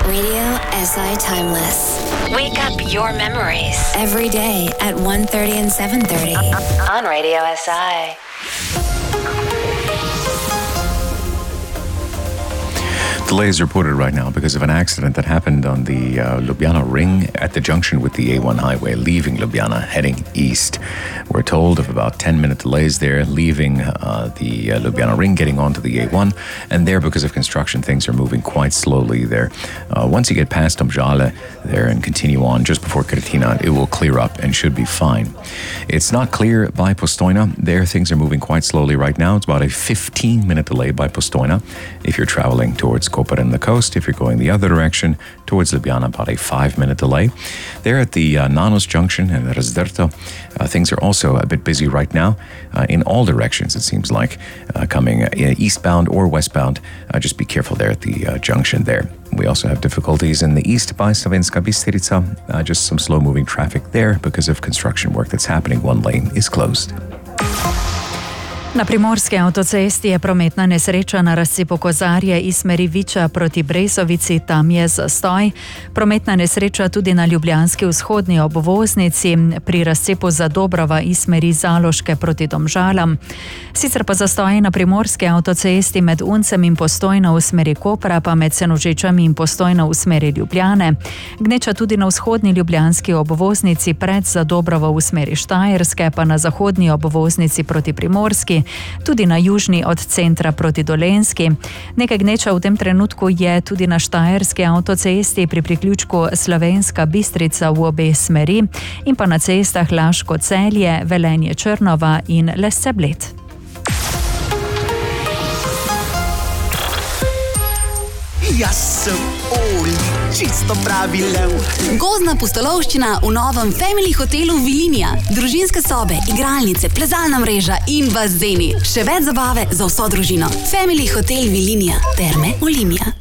Radio SI Timeless. Wake up your memories. Every day at 1:30 and 7:30. On Radio SI. Delays reported right now because of an accident that happened on the Ljubljana ring at the junction with the A1 highway, leaving Ljubljana, heading east. We're told of about 10-minute delays there, leaving the Ljubljana ring, getting onto the A1, and there, because of construction, things are moving quite slowly there. Once you get past Domžale there and continue on just before Kretina, it will clear up and should be fine. It's not clear by Postojna. There, things are moving quite slowly right now. It's about a 15-minute delay by Postojna if you're traveling towards Koper and the coast. If you're going the other direction towards Ljubljana, about a 5-minute delay. There at the Nanos junction and Razdrto, things are also a bit busy right now in all directions, it seems like, coming eastbound or westbound. Just be careful there at the junction there. We also have difficulties in the east by Slovenska Bistrica, just some slow-moving traffic there because of construction work that's happening. One lane is closed. Na primorski avtocesti je prometna nesreča na razcepu Kozarje iz smeri Viča proti Brezovici, tam je zastoj. Prometna nesreča tudi na ljubljanski vzhodni obvoznici pri razcepu Zadobrova iz smeri Zaloške proti Domžalam. Sicer pa zastoj na primorski avtocesti med Uncem in Postojno v smeri Kopra, pa med Senožečami in Postojno v smeri Ljubljane. Gneča tudi na vzhodni ljubljanski obvoznici pred Zadobrovo v smeri Štajerske, pa na zahodni obvoznici proti Primorski, tudi na južni od centra proti Dolenjski. Nekaj gneča v tem trenutku je tudi na Štajerski avtocesti pri priključku Slovenska Bistrica v obe smeri in pa na cestah Laško-Celje, Velenje-Črnova in Lesce-Bled. Jaz sem Oli, čisto pravi lev. Gozdna pustolovščina v novem Family hotelu Vilinija. Družinske sobe, igralnice, plezalna mreža in bazeni. Še več zabave za vso družino. Family hotel Vilinija. Terme Olimia.